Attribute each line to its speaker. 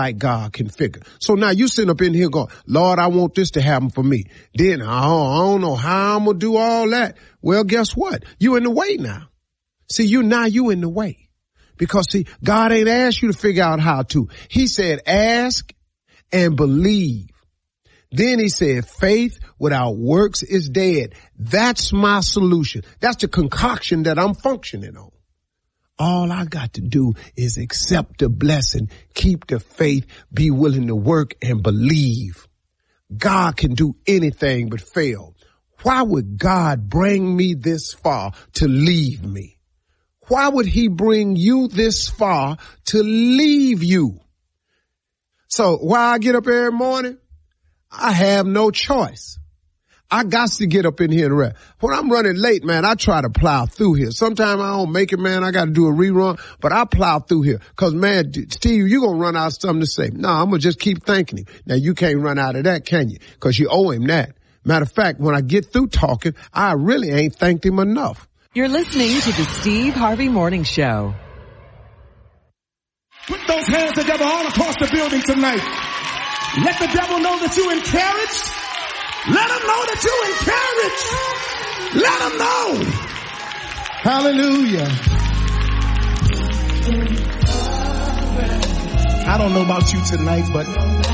Speaker 1: like God can figure. So now you sitting up in here going, Lord, I want this to happen for me. Then I don't know how I'm going to do all that. Well, guess what? You in the way now. See, you in the way. Because see, God ain't asked you to figure out how to. He said, ask and believe. Then he said, faith without works is dead. That's my solution. That's the concoction that I'm functioning on. All I got to do is accept the blessing, keep the faith, be willing to work and believe. God can do anything but fail. Why would God bring me this far to leave me? Why would he bring you this far to leave you? So why I get up every morning? I have no choice. I got to get up in here and rest. When I'm running late, man, I try to plow through here. Sometimes I don't make it, man. I got to do a rerun, but I plow through here. Cause man, Steve, you're going to run out of something to say. No, I'm going to just keep thanking him. Now you can't run out of that, can you? Cause you owe him that. Matter of fact, when I get through talking, I really ain't thanked him enough.
Speaker 2: You're listening to the Steve Harvey Morning Show.
Speaker 3: Put those hands together all across the building tonight. Let the devil know that you're encouraged. Let him know that you're encouraged. Let him know. Hallelujah. I don't know about you tonight, but